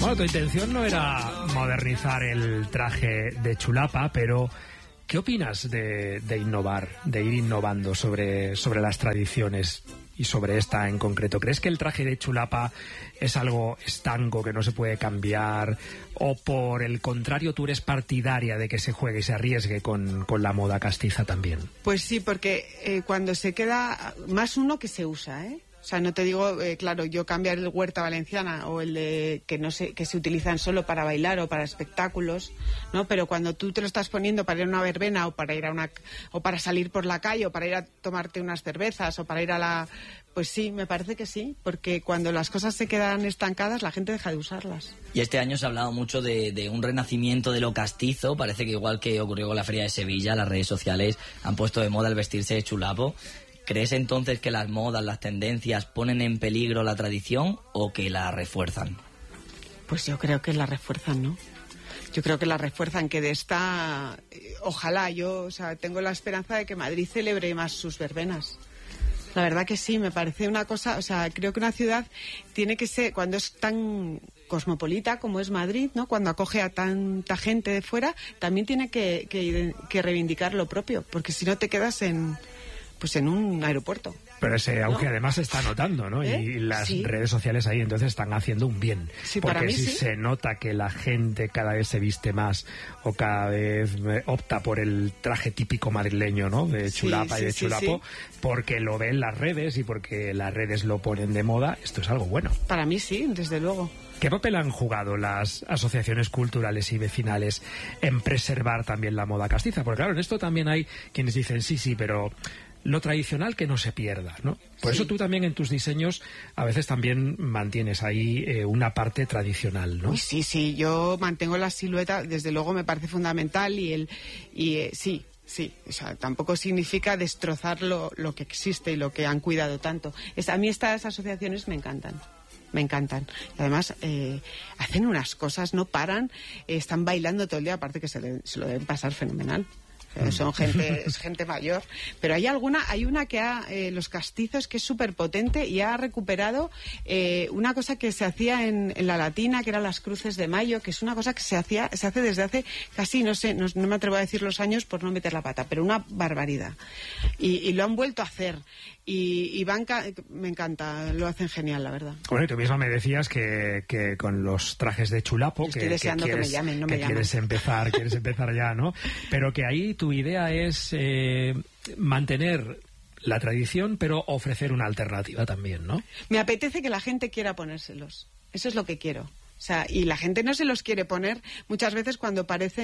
Bueno, tu intención no era modernizar el traje de chulapa, pero ¿qué opinas de innovar, de ir innovando sobre las tradiciones y sobre esta en concreto? ¿Crees que el traje de chulapa es algo estanco que no se puede cambiar? ¿O por el contrario tú eres partidaria de que se juegue y se arriesgue con la moda castiza también? Pues sí, porque cuando se queda más uno que se usa, ¿eh? O sea, no te digo, claro, yo cambiar el huerta valenciana o el de que se utilizan solo para bailar o para espectáculos, ¿no? Pero cuando tú te lo estás poniendo para ir a una verbena o para ir o para salir por la calle o para ir a tomarte unas cervezas o para ir a la... Pues sí, me parece que sí, porque cuando las cosas se quedan estancadas la gente deja de usarlas. Y este año se ha hablado mucho de un renacimiento de lo castizo. Parece que igual que ocurrió con la Feria de Sevilla, las redes sociales han puesto de moda el vestirse de chulapo. ¿Crees entonces que las modas, las tendencias ponen en peligro la tradición o que la refuerzan? Pues yo creo que la refuerzan, ¿no? Yo creo que la refuerzan, que de esta... ojalá, tengo la esperanza de que Madrid celebre más sus verbenas. La verdad que sí, me parece una cosa... O sea, creo que una ciudad tiene que ser, cuando es tan cosmopolita como es Madrid, ¿no? Cuando acoge a tanta gente de fuera, también tiene que reivindicar lo propio, porque si no te quedas en un aeropuerto. Pero ese auge, ¿no? Además se está notando, ¿no? ¿Eh? Y las sí. redes sociales ahí entonces están haciendo un bien. Sí, porque para mí si sí. se nota que la gente cada vez se viste más o cada vez opta por el traje típico madrileño, ¿no? De chulapa y de chulapo, porque lo ven las redes y porque las redes lo ponen de moda, esto es algo bueno. Para mí sí, desde luego. ¿Qué papel han jugado las asociaciones culturales y vecinales en preservar también la moda castiza? Porque claro, en esto también hay quienes dicen sí, pero lo tradicional que no se pierda, ¿no? Por eso tú también en tus diseños a veces también mantienes ahí una parte tradicional, ¿no? Uy, sí, yo mantengo la silueta, desde luego me parece fundamental sí, o sea, tampoco significa destrozar lo que existe y lo que han cuidado tanto. A mí estas asociaciones me encantan. Y además hacen unas cosas, no paran, están bailando todo el día, aparte que se lo deben pasar fenomenal. Es gente mayor, pero hay una que los castizos, que es súper potente y ha recuperado una cosa que se hacía en la Latina, que eran las cruces de mayo, que es una cosa que se hace desde hace casi, no me atrevo a decir los años por no meter la pata, pero una barbaridad, y lo han vuelto a hacer. Y me encanta, lo hacen genial, la verdad. Bueno, y tú misma me decías que con los trajes de chulapo, estoy deseando que me llamen, quieres empezar ya, ¿no? Pero que ahí tu idea es mantener la tradición, pero ofrecer una alternativa también, ¿no? Me apetece que la gente quiera ponérselos. Eso es lo que quiero. O sea, y la gente no se los quiere poner muchas veces cuando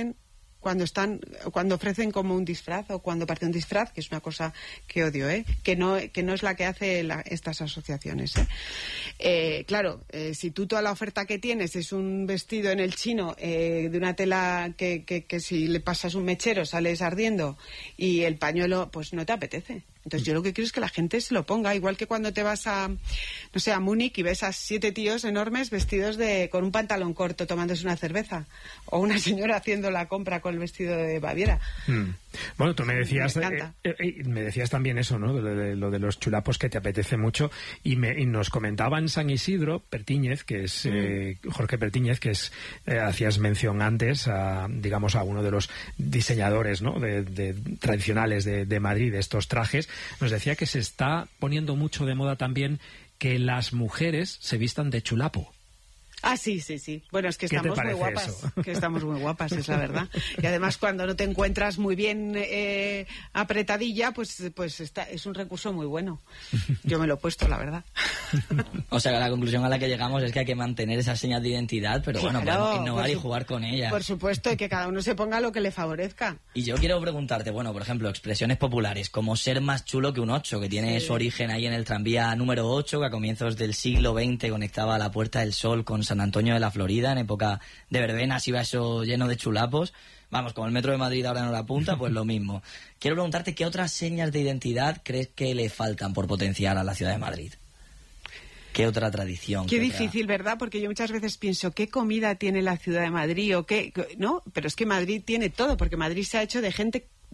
ofrecen como un disfraz o cuando parte un disfraz, que es una cosa que odio, que no es la que hace estas asociaciones, claro, si tú toda la oferta que tienes es un vestido en el chino de una tela que si le pasas un mechero sales ardiendo y el pañuelo, pues no te apetece. Entonces yo lo que quiero es que la gente se lo ponga, igual que cuando te vas a Múnich y ves a 7 tíos enormes vestidos con un pantalón corto tomándose una cerveza, o una señora haciendo la compra con el vestido de Baviera. Bueno, tú me decías también eso, ¿no? Lo de los chulapos, que te apetece mucho, y nos comentaba en San Isidro Pertíñez, que es Jorge Pertíñez, que es hacías mención antes a uno de los diseñadores, ¿no? de tradicionales de Madrid, de estos trajes. Nos decía que se está poniendo mucho de moda también que las mujeres se vistan de chulapo. Ah, sí. Bueno, es que estamos muy guapas. Eso? Que estamos muy guapas, es la verdad. Y además, cuando no te encuentras muy bien apretadilla, pues es un recurso muy bueno. Yo me lo he puesto, la verdad. O sea, la conclusión a la que llegamos es que hay que mantener esas señas de identidad, pero claro, podemos innovar y jugar con ellas. Por supuesto, y que cada uno se ponga lo que le favorezca. Y yo quiero preguntarte, por ejemplo, expresiones populares como ser más chulo que un 8, que tiene su origen ahí en el tranvía número 8, que a comienzos del siglo XX conectaba la Puerta del Sol con San Antonio de la Florida, en época de verbenas iba eso lleno de chulapos. Vamos, como el metro de Madrid ahora en hora punta, pues lo mismo. Quiero preguntarte, ¿qué otras señas de identidad crees que le faltan por potenciar a la ciudad de Madrid? ¿Qué otra tradición? Qué difícil, ¿verdad? Porque yo muchas veces pienso, ¿qué comida tiene la ciudad de Madrid? ¿No? Pero es que Madrid tiene todo, porque Madrid se ha hecho de gente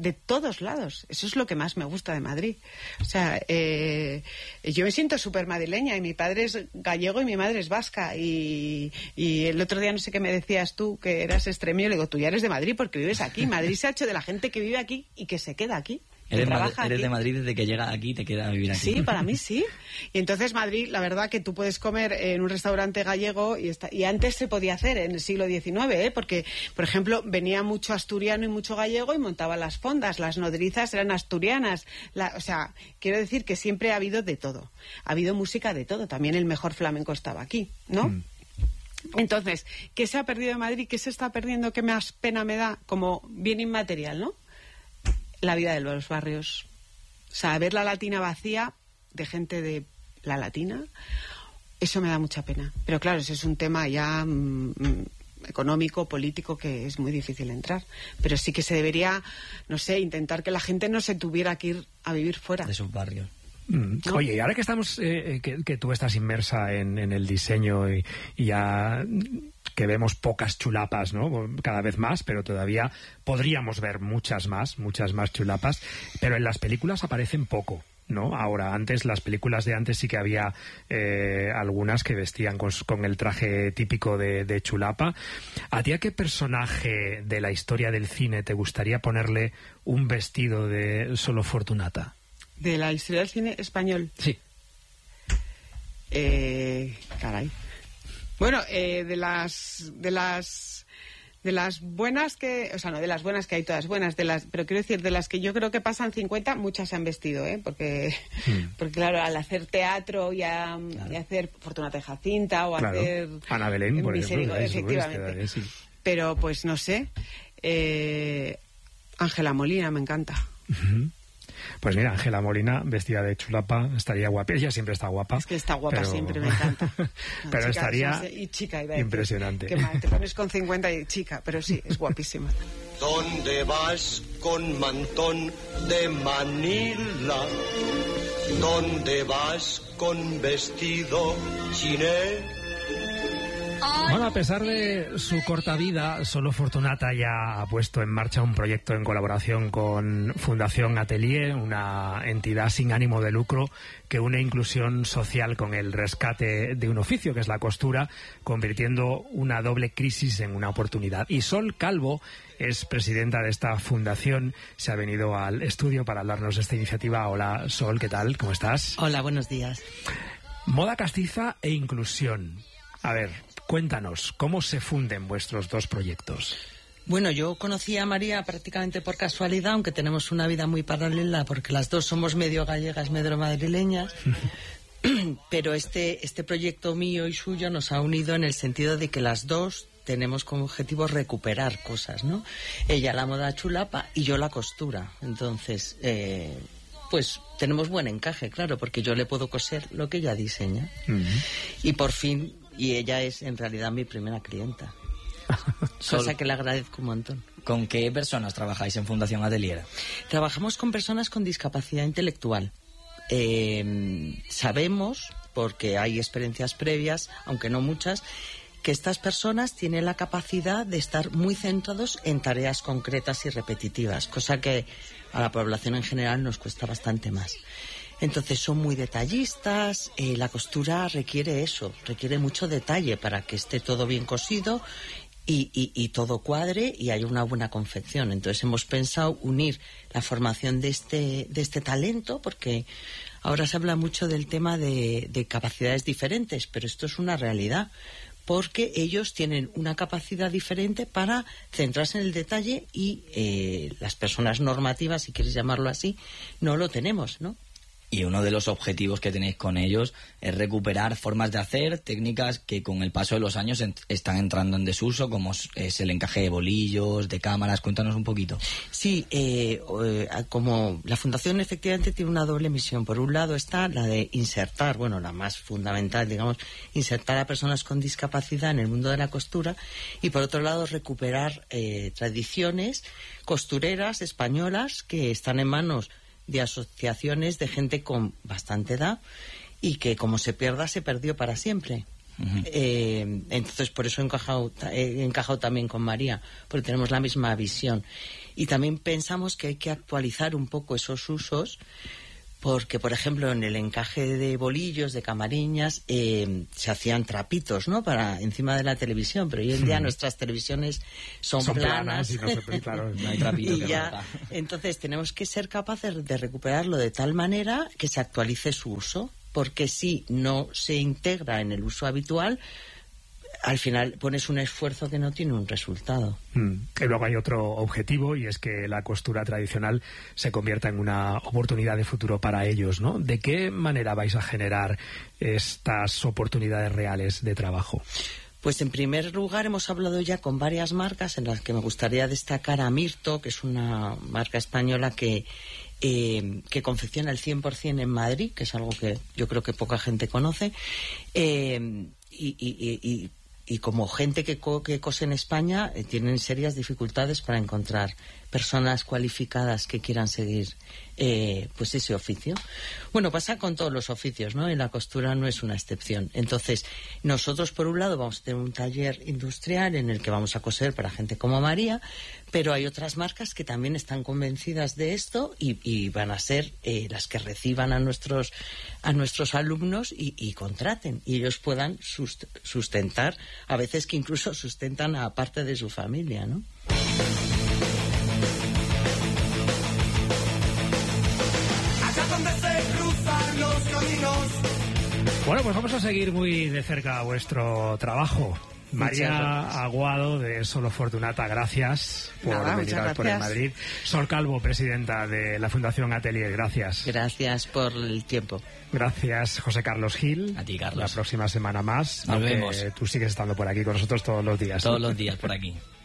de todos lados. Eso es lo que más me gusta de Madrid. O sea, yo me siento súper madrileña, y mi padre es gallego y mi madre es vasca, y el otro día no sé qué me decías tú, que eras extremeño, le digo, tú ya eres de Madrid porque vives aquí. Madrid se ha hecho de la gente que vive aquí y que se queda aquí. Eres de Madrid desde que llegas aquí y te quedas a vivir aquí. Sí, para mí sí. Y entonces Madrid, la verdad que tú puedes comer en un restaurante gallego y antes se podía hacer en el siglo XIX, porque, por ejemplo, venía mucho asturiano y mucho gallego y montaban las fondas. Las nodrizas eran asturianas. O sea, quiero decir que siempre ha habido de todo. Ha habido música de todo. También el mejor flamenco estaba aquí, ¿no? Entonces, ¿qué se ha perdido de Madrid? ¿Qué se está perdiendo? ¿Qué más pena me da? Como bien inmaterial, ¿no? La vida de los barrios. O sea, ver la Latina vacía de gente de la Latina, eso me da mucha pena. Pero claro, ese es un tema ya económico, político, que es muy difícil entrar. Pero sí que se debería, no sé, intentar que la gente no se tuviera que ir a vivir fuera de sus barrios. ¿No? Oye, y ahora que estamos, que tú estás inmersa en el diseño y ya que vemos pocas chulapas, ¿no? Cada vez más, pero todavía podríamos ver muchas más chulapas, pero en las películas aparecen poco, ¿no? Ahora, las películas de antes sí que había algunas que vestían con el traje típico de chulapa. ¿A ti a qué personaje de la historia del cine te gustaría ponerle un vestido de Solo Fortunata? ¿De la historia del cine español? Sí. Caray. Bueno, de las buenas que... O sea, no de las buenas, que hay todas buenas, pero quiero decir, de las que yo creo que pasan 50, muchas se han vestido, ¿eh? Porque claro, al hacer teatro y hacer Fortunata y Jacinta o hacer... Ana Belén, por ejemplo. Efectivamente. Sí. Pero, pues, no sé. Ángela Molina me encanta. Pues mira, Ángela Molina, vestida de chulapa, estaría guapa. Ella siempre está guapa. Es que está guapa, siempre, me encanta. No, pero chica, estaría y chica, impresionante. Qué mal, te pones con 50 y chica, pero sí, es guapísima. ¿Dónde vas con mantón de Manila? ¿Dónde vas con vestido chiné? Bueno, a pesar de su corta vida, Solo Fortunata ya ha puesto en marcha un proyecto en colaboración con Fundación Atelier, una entidad sin ánimo de lucro que une inclusión social con el rescate de un oficio, que es la costura, convirtiendo una doble crisis en una oportunidad. Y Sol Calvo es presidenta de esta fundación, se ha venido al estudio para hablarnos de esta iniciativa. Hola, Sol, ¿qué tal? ¿Cómo estás? Hola, buenos días. Moda castiza e inclusión. A ver, cuéntanos, ¿cómo se funden vuestros dos proyectos? Bueno, yo conocí a María prácticamente por casualidad, aunque tenemos una vida muy paralela, porque las dos somos medio gallegas, medio madrileñas. Pero este proyecto mío y suyo nos ha unido en el sentido de que las dos tenemos como objetivo recuperar cosas, ¿no? Ella la moda chulapa y yo la costura. Entonces, pues tenemos buen encaje, claro, porque yo le puedo coser lo que ella diseña. Y por fin... Y ella es en realidad mi primera clienta. Cosa que le agradezco un montón. ¿Con qué personas trabajáis en Fundación Atelier? Trabajamos con personas con discapacidad intelectual. Sabemos, porque hay experiencias previas, aunque no muchas, que estas personas tienen la capacidad de estar muy centrados en tareas concretas y repetitivas, cosa que a la población en general nos cuesta bastante más. Entonces son muy detallistas, la costura requiere eso, requiere mucho detalle para que esté todo bien cosido y todo cuadre y haya una buena confección. Entonces hemos pensado unir la formación de este talento, porque ahora se habla mucho del tema de capacidades diferentes, pero esto es una realidad, porque ellos tienen una capacidad diferente para centrarse en el detalle y las personas normativas, si quieres llamarlo así, no lo tenemos, ¿no? Y uno de los objetivos que tenéis con ellos es recuperar formas de hacer, técnicas que con el paso de los años están entrando en desuso, como es el encaje de bolillos, de cámaras. Cuéntanos un poquito. Sí, como la Fundación efectivamente tiene una doble misión. Por un lado está la de insertar, bueno, la más fundamental, digamos, insertar a personas con discapacidad en el mundo de la costura, y por otro lado recuperar tradiciones costureras españolas que están en manos de asociaciones de gente con bastante edad y que como se pierda, se perdió para siempre. Entonces, por eso he encajado también con María, porque tenemos la misma visión. Y también pensamos que hay que actualizar un poco esos usos, porque, por ejemplo, en el encaje de bolillos, de camariñas, se hacían trapitos, ¿no?, para encima de la televisión, pero hoy en día nuestras televisiones son planas y no se, claro, no hay trapito. Y ya, entonces tenemos que ser capaces de recuperarlo de tal manera que se actualice su uso, porque si no se integra en el uso habitual, al final pones un esfuerzo que no tiene un resultado. Y luego hay otro objetivo, y es que la costura tradicional se convierta en una oportunidad de futuro para ellos, ¿no? ¿De qué manera vais a generar estas oportunidades reales de trabajo? Pues en primer lugar hemos hablado ya con varias marcas, en las que me gustaría destacar a Mirto, que es una marca española que confecciona el 100% en Madrid, que es algo que yo creo que poca gente conoce, y como gente que cose en España, tienen serias dificultades para encontrar personas cualificadas que quieran seguir pues ese oficio. Bueno, pasa con todos los oficios, ¿no? Y la costura no es una excepción. Entonces, nosotros por un lado vamos a tener un taller industrial en el que vamos a coser para gente como María, pero hay otras marcas que también están convencidas de esto y van a ser las que reciban a nuestros alumnos y contraten, y ellos puedan sustentar, a veces que incluso sustentan a parte de su familia, ¿no? Bueno, pues vamos a seguir muy de cerca vuestro trabajo. María Aguado, de Solo Fortunata, gracias por venir por el Madrid. Sol Calvo, presidenta de la Fundación Atelier, gracias. Gracias por el tiempo. Gracias, José Carlos Gil. A ti, Carlos. La próxima semana más. Nos vemos. Tú sigues estando por aquí con nosotros todos los días. Todos los días por aquí.